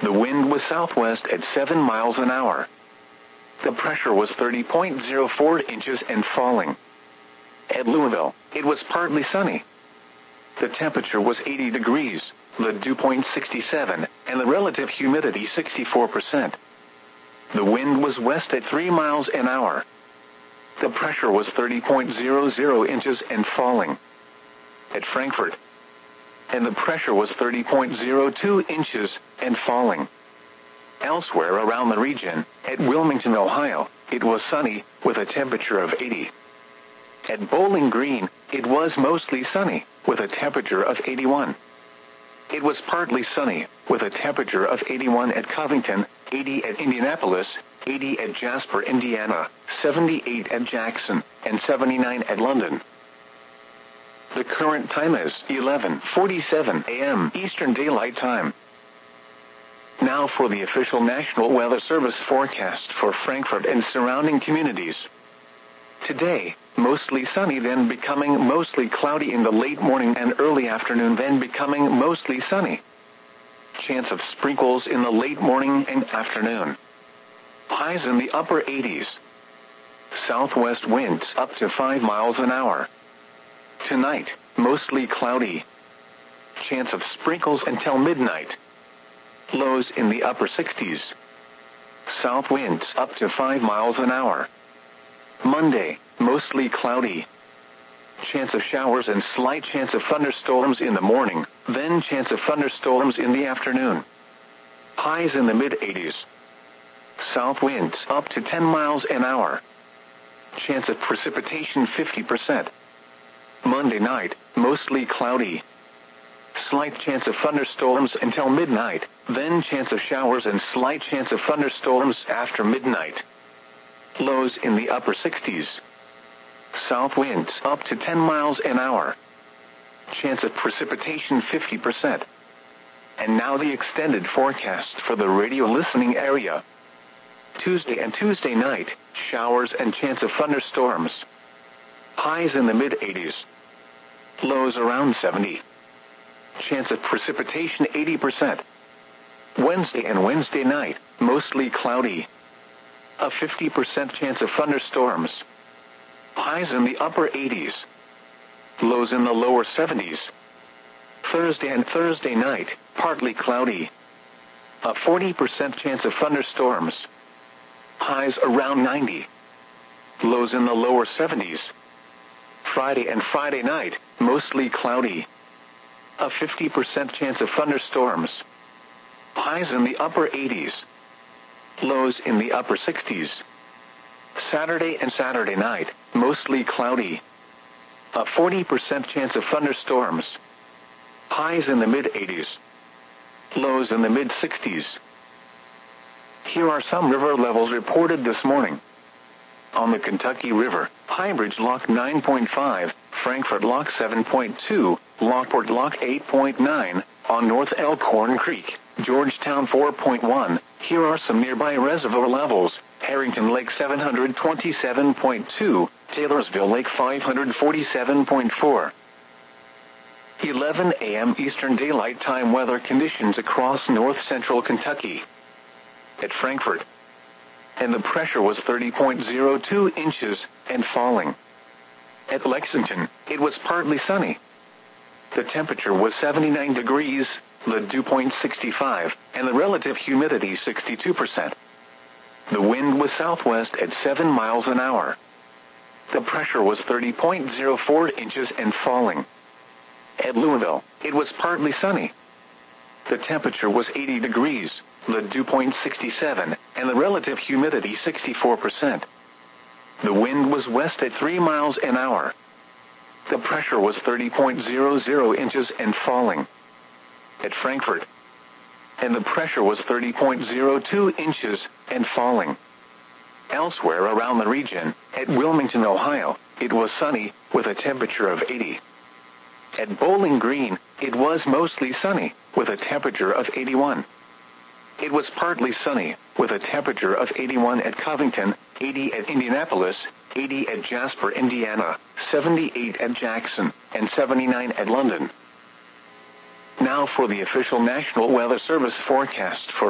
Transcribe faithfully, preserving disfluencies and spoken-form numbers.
The wind was southwest at seven miles an hour. The pressure was thirty point zero four inches and falling. At Louisville, it was partly sunny. The temperature was eighty degrees, the dew point sixty-seven, and the relative humidity sixty-four percent. The wind was west at three miles an hour. The pressure was thirty point zero zero inches and falling. At Frankfort, and the pressure was thirty point zero two inches and falling. Elsewhere around the region, at Wilmington, Ohio, it was sunny with a temperature of eighty. At Bowling Green, it was mostly sunny with a temperature of eighty-one. It was partly sunny with a temperature of eighty-one at Covington, eighty at Indianapolis, eighty at Jasper, Indiana, seventy-eight at Jackson, and seventy-nine at London. The current time is eleven forty-seven a m Eastern Daylight Time. Now for the official National Weather Service forecast for Frankfort and surrounding communities. Today, mostly sunny, then becoming mostly cloudy in the late morning and early afternoon, then becoming mostly sunny. Chance of sprinkles in the late morning and afternoon. Highs in the upper eighties. Southwest winds up to five miles an hour. Tonight, mostly cloudy. Chance of sprinkles until midnight. Lows in the upper sixties. South winds up to five miles an hour. Monday, mostly cloudy. Chance of showers and slight chance of thunderstorms in the morning, then chance of thunderstorms in the afternoon. Highs in the mid-eighties. South winds up to ten miles an hour. Chance of precipitation fifty percent. Monday night, mostly cloudy. Slight chance of thunderstorms until midnight, then chance of showers and slight chance of thunderstorms after midnight. Lows in the upper sixties. South winds up to ten miles an hour. Chance of precipitation fifty percent. And now the extended forecast for the radio listening area. Tuesday and Tuesday night, showers and chance of thunderstorms. Highs in the mid-eighties. Lows around seventy. Chance of precipitation eighty percent. Wednesday and Wednesday night, mostly cloudy. A fifty percent chance of thunderstorms. Highs in the upper eighties. Lows in the lower seventies. Thursday and Thursday night, partly cloudy. A forty percent chance of thunderstorms. Highs around ninety. Lows in the lower seventies. Friday and Friday night, mostly cloudy. A fifty percent chance of thunderstorms. Highs in the upper eighties. Lows in the upper sixties. Saturday and Saturday night, mostly cloudy. A forty percent chance of thunderstorms. Highs in the mid-eighties. Lows in the mid-sixties. Here are some river levels reported this morning. On the Kentucky River, Highbridge Lock nine point five, Frankfort Lock seven point two, Lockport Lock eight point nine, on North Elkhorn Creek, Georgetown four point one. Here are some nearby reservoir levels. Harrington Lake seven hundred twenty-seven point two, Taylorsville Lake five hundred forty-seven point four. eleven a m Eastern Daylight Time weather conditions across north-central Kentucky. At Frankfort, and the pressure was thirty point zero two inches and falling. At Lexington, it was partly sunny. The temperature was seventy-nine degrees, the dew point sixty-five, and the relative humidity sixty-two percent. The wind was southwest at seven miles an hour. The pressure was thirty point zero four inches and falling. At Louisville, it was partly sunny. The temperature was eighty degrees, the dew point sixty-seven, and the relative humidity sixty-four percent. The wind was west at three miles an hour. The pressure was thirty point zero zero inches and falling. At Frankfort, and the pressure was thirty point zero two inches and falling. Elsewhere around the region, at Wilmington, Ohio, it was sunny with a temperature of eighty. At Bowling Green, it was mostly sunny with a temperature of eighty-one. It was partly sunny with a temperature of eighty-one at Covington, eighty at Indianapolis, eighty at Jasper, Indiana, seventy-eight at Jackson, and seventy-nine at London. Now for the official National Weather Service forecast for